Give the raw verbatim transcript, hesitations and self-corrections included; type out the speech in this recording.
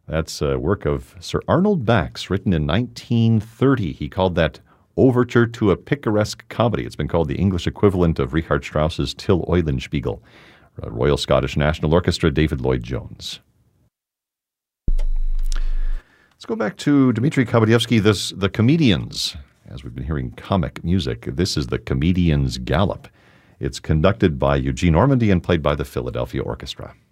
That's a work of Sir Arnold Bax, written in nineteen thirty. He called that Overture to a Picaresque Comedy. It's been called the English equivalent of Richard Strauss's Till Eulenspiegel. Royal Scottish National Orchestra, David Lloyd Jones. Let's go back to Dmitri Kabadievsky, this, the Comedians. As we've been hearing comic music, this is the Comedians' Gallop. It's conducted by Eugene Ormandy and played by the Philadelphia Orchestra.